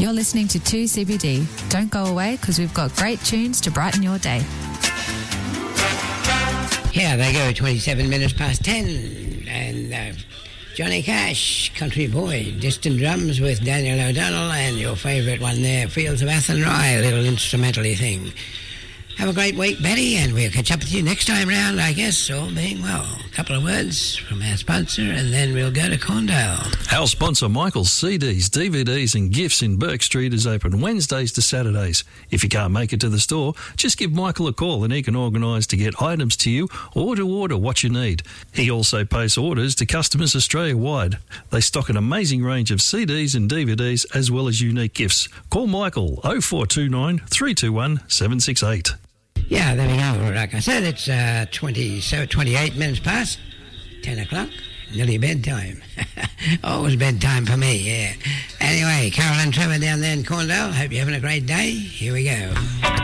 You're listening to 2CBD. Don't go away because we've got great tunes to brighten your day. Here they go, 27 minutes past 10. And Johnny Cash, Country Boy, Distant Drums with Daniel O'Donnell, and your favourite one there, Fields of Athenry, a little instrumental-y thing. Have a great week, Betty, and we'll catch up with you next time round, I guess, all being well. A couple of words from our sponsor, and then we'll go to Corndale. Our sponsor, Michael's CDs, DVDs and gifts in Burke Street is open Wednesdays to Saturdays. If you can't make it to the store, just give Michael a call and he can organise to get items to you or to order what you need. He also posts orders to customers Australia-wide. They stock an amazing range of CDs and DVDs as well as unique gifts. Call Michael 0429 321 768. Yeah, there we go. Like I said, it's 28 minutes past 10 o'clock. Nearly bedtime. Always bedtime for me, yeah. Anyway, Carol and Trevor down there in Corndale. Hope you're having a great day. Here we go.